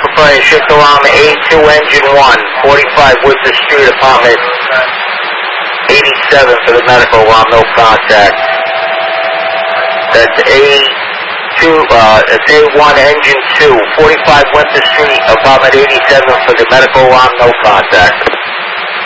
proprietor, shift alarm A2 engine 1, 45 Worcester Street, apartment 87 for the medical alarm, no contact. That's A2, it's A1 engine 2, 45 Worcester Street, apartment 87 for the medical alarm, no contact.